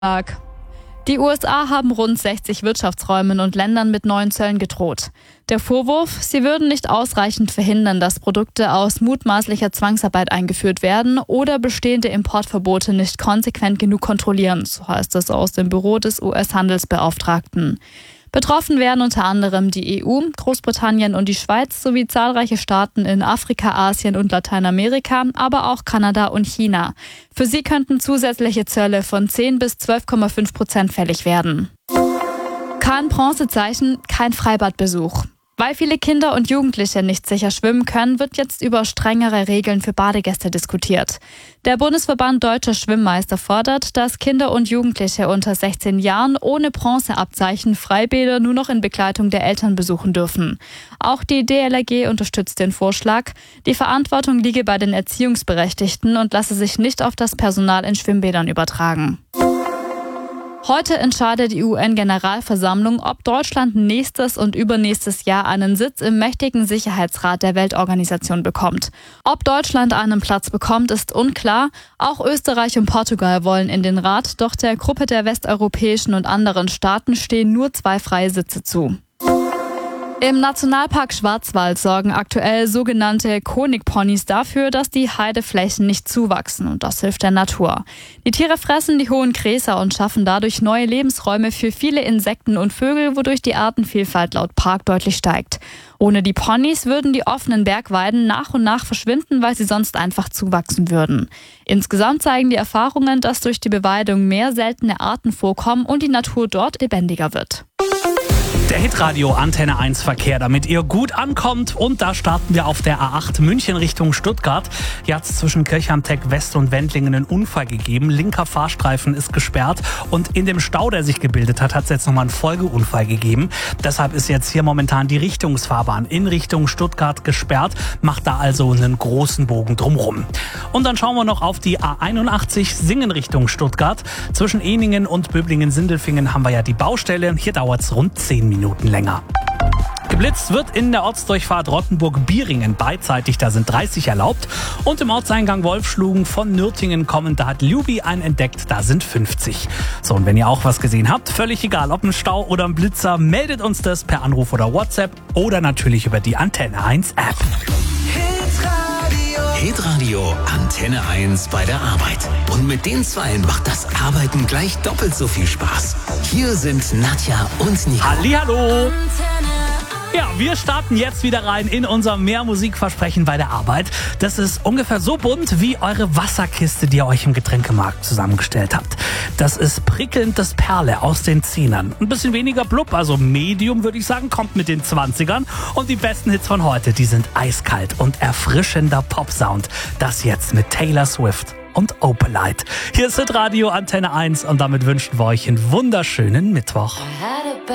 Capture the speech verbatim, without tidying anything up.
Tag. Die U S A haben rund sechzig Wirtschaftsräumen und Ländern mit neuen Zöllen gedroht. Der Vorwurf, sie würden nicht ausreichend verhindern, dass Produkte aus mutmaßlicher Zwangsarbeit eingeführt werden oder bestehende Importverbote nicht konsequent genug kontrollieren, so heißt es aus dem Büro des U S-Handelsbeauftragten. Betroffen wären unter anderem die E U, Großbritannien und die Schweiz sowie zahlreiche Staaten in Afrika, Asien und Lateinamerika, aber auch Kanada und China. Für sie könnten zusätzliche Zölle von zehn bis zwölf Komma fünf Prozent fällig werden. Kein Bronzezeichen, kein Freibadbesuch. Weil viele Kinder und Jugendliche nicht sicher schwimmen können, wird jetzt über strengere Regeln für Badegäste diskutiert. Der Bundesverband Deutscher Schwimmmeister fordert, dass Kinder und Jugendliche unter sechzehn Jahren ohne Bronzeabzeichen Freibäder nur noch in Begleitung der Eltern besuchen dürfen. Auch die D L R G unterstützt den Vorschlag. Die Verantwortung liege bei den Erziehungsberechtigten und lasse sich nicht auf das Personal in Schwimmbädern übertragen. Heute entscheidet die U N-Generalversammlung, ob Deutschland nächstes und übernächstes Jahr einen Sitz im mächtigen Sicherheitsrat der Weltorganisation bekommt. Ob Deutschland einen Platz bekommt, ist unklar. Auch Österreich und Portugal wollen in den Rat, doch der Gruppe der westeuropäischen und anderen Staaten stehen nur zwei freie Sitze zu. Im Nationalpark Schwarzwald sorgen aktuell sogenannte Honigponys dafür, dass die Heideflächen nicht zuwachsen, und das hilft der Natur. Die Tiere fressen die hohen Gräser und schaffen dadurch neue Lebensräume für viele Insekten und Vögel, wodurch die Artenvielfalt laut Park deutlich steigt. Ohne die Ponys würden die offenen Bergweiden nach und nach verschwinden, weil sie sonst einfach zuwachsen würden. Insgesamt zeigen die Erfahrungen, dass durch die Beweidung mehr seltene Arten vorkommen und die Natur dort lebendiger wird. Der Hitradio Antenne eins Verkehr, damit ihr gut ankommt. Und da starten wir auf der A acht München Richtung Stuttgart. Hier hat es zwischen Kirchhamteck West und Wendlingen einen Unfall gegeben. Linker Fahrstreifen ist gesperrt und in dem Stau, der sich gebildet hat, hat es jetzt nochmal einen Folgeunfall gegeben. Deshalb ist jetzt hier momentan die Richtungsfahrbahn in Richtung Stuttgart gesperrt. Macht da also einen großen Bogen drumrum. Und dann schauen wir noch auf die A einundachtzig Singen Richtung Stuttgart. Zwischen Ehningen und Böblingen-Sindelfingen haben wir ja die Baustelle. Hier dauert es rund zehn Minuten. Minuten länger. Geblitzt wird in der Ortsdurchfahrt Rottenburg-Bieringen beidseitig, da sind dreißig erlaubt. Und im Ortseingang Wolfschlugen von Nürtingen kommen, da hat Luby einen entdeckt, da sind fünfzig. So, und wenn ihr auch was gesehen habt, völlig egal, ob ein Stau oder ein Blitzer, meldet uns das per Anruf oder WhatsApp oder natürlich über die Antenne eins App. Hitradio Antenne eins bei der Arbeit. Und mit den Zweien macht das Arbeiten gleich doppelt so viel Spaß. Hier sind Nadja und Nico. Hallihallo! Ja, wir starten jetzt wieder rein in unser Mehr-Musikversprechen bei der Arbeit. Das ist ungefähr so bunt wie eure Wasserkiste, die ihr euch im Getränkemarkt zusammengestellt habt. Das ist prickelnd das Perle aus den Zehnern. Ein bisschen weniger blub, also Medium würde ich sagen, kommt mit den Zwanzigern. Und die besten Hits von heute, die sind eiskalt und erfrischender Popsound. Das jetzt mit Taylor Swift und Opalite. Hier ist Hitradio Antenne eins und damit wünschen wir euch einen wunderschönen Mittwoch.